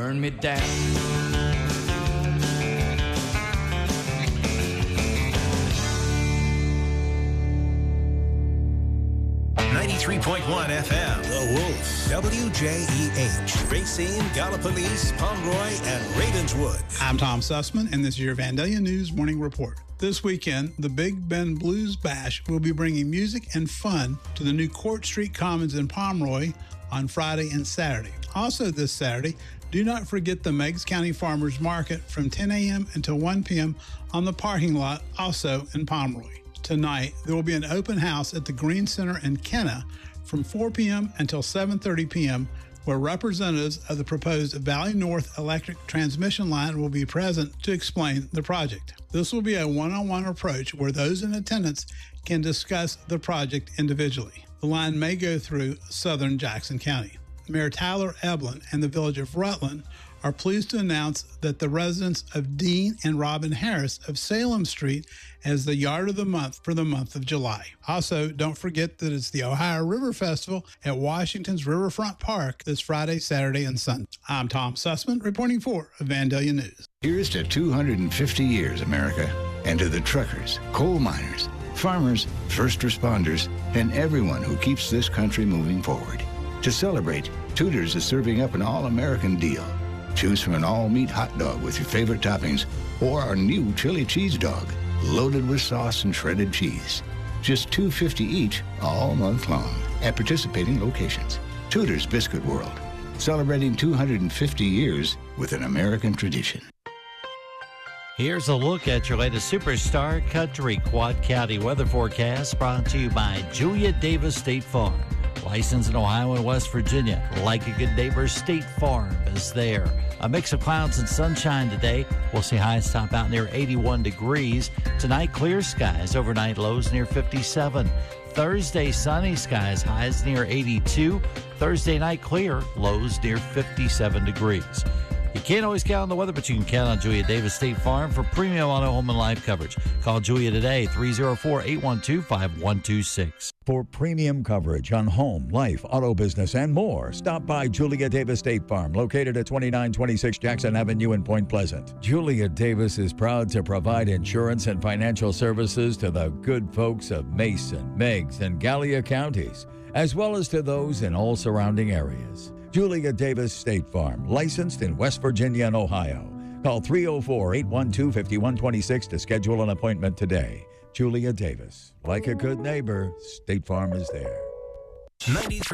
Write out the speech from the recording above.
burn me down. 93.1 FM, The Wolf, WJEH, Racine, Gallipolis, Pomeroy, and Ravenswood. I'm Tom Sussman, and this is your Vandalia News Morning Report. This weekend, the Big Bend Blues Bash will be bringing music and fun to the new Court Street Commons in Pomeroy on Friday and Saturday. Also this Saturday, do not forget the Meigs County Farmers Market from 10 a.m. until 1 p.m. on the parking lot, also in Pomeroy. Tonight, there will be an open house at the Green Center in Kenna from 4 p.m. until 7:30 p.m., where representatives of the proposed Valley North electric transmission line will be present to explain the project. This will be a one-on-one approach where those in attendance can discuss the project individually. The line may go through southern Jackson County. Mayor Tyler Eblin and the Village of Rutland are pleased to announce that the residents of Dean and Robin Harris of Salem Street as the Yard of the Month for the month of July. Also, don't forget that it's the Ohio River Festival at Washington's Riverfront Park this Friday, Saturday, and Sunday. I'm Tom Sussman, reporting for Vandalia News. Here's to 250 years, America, and to the truckers, coal miners, farmers, first responders, and everyone who keeps this country moving forward. To celebrate, Tudor's is serving up an all-American deal. Choose from an all-meat hot dog with your favorite toppings or our new chili cheese dog, loaded with sauce and shredded cheese. Just $2.50 each all month long at participating locations. Tudor's Biscuit World, celebrating 250 years with an American tradition. Here's a look at your latest Superstar Country Quad County weather forecast, brought to you by Julia Davis State Farm. Licensed in Ohio and West Virginia. Like a good neighbor, State Farm is there. A mix of clouds and sunshine today. We'll see highs top out near 81 degrees. Tonight, clear skies. Overnight lows near 57. Thursday, sunny skies. Highs near 82. Thursday night, clear. Lows near 57 degrees. You can't always count on the weather, but you can count on Julia Davis State Farm for premium auto, home, and life coverage. Call Julia today, 304-812-5126. For premium coverage on home, life, auto business, and more, stop by Julia Davis State Farm, located at 2926 Jackson Avenue in Point Pleasant. Julia Davis is proud to provide insurance and financial services to the good folks of Mason, Meigs, and Gallia counties, as well as to those in all surrounding areas. Julia Davis State Farm, licensed in West Virginia and Ohio. Call 304-812-5126 to schedule an appointment today. Julia Davis. Like a good neighbor, State Farm is there.